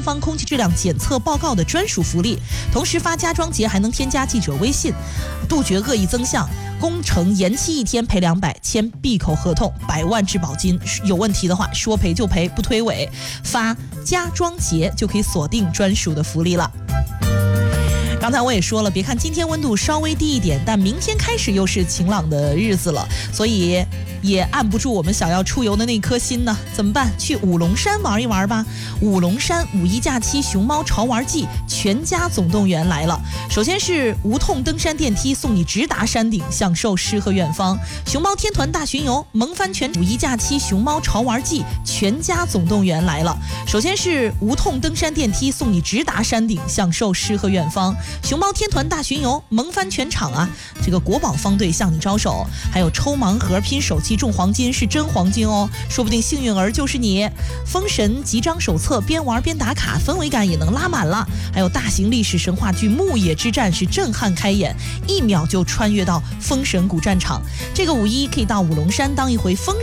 方空气质量检测报告的专属福利。同时发家装节还能添加记者微信，杜绝恶意增项。工程延期1天赔200，签闭口合同100万质保金，有问题的话说赔就赔，不推诿。发家装节就可以锁定专属的福利了。刚才我也说了，别看今天温度稍微低一点，但明天开始又是晴朗的日子了，所以也按不住我们想要出游的那颗心呢。怎么办？去五龙山玩一玩吧。五龙山5·1假期熊猫潮玩季全家总动员来了。首先是无痛登山电梯，送你直达山顶，享受诗和远方。熊猫天团大巡游，萌翻全5·1假期熊猫潮玩季全家总动员来了。首先是无痛登山电梯，送你直达山顶，享受诗和远方。熊猫天团大巡游，萌翻全场啊！这个国宝方队向你招手，还有抽盲盒拼手气中黄金，是真黄金哦，说不定幸运儿就是你。封神集章手册边玩边打卡，氛围感也能拉满了。还有大型历史神话剧《牧野之战》是震撼开演，1秒就穿越到封神古战场。这个5·1可以到五龙山当一回封神